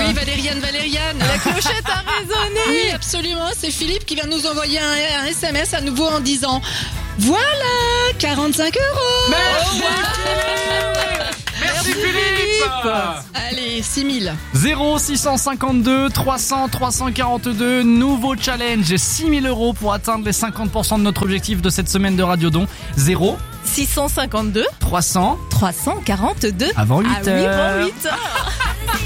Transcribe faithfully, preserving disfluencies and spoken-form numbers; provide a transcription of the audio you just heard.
Oui, Valériane, Valériane. La clochette a résonné. Oui, absolument. C'est Philippe qui vient nous envoyer un, un S M S à nouveau en disant voilà, quarante-cinq euros. Merci, Wow. Merci Philippe. Allez, six mille. zéro six cent cinquante-deux trois cents trois cent quarante-deux, nouveau challenge, six mille euros pour atteindre les cinquante pour cent de notre objectif de cette semaine de Radiodon. zéro six cent cinquante-deux trois cents trois cent quarante-deux avant huit Ah oui, heures. avant huit heures.